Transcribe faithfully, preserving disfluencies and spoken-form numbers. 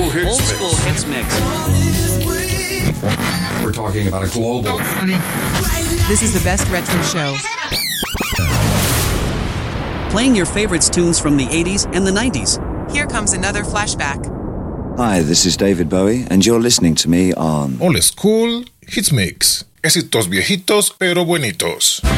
hits Old mix. school hits mix. We're talking about a global. This is the best retro show. Playing your favorites tunes from the eighties and the nineties. Here comes another flashback. Hi, this is David Bowie, and you're listening to me on Old School Hits Mix. Éxitos viejitos pero buenitos.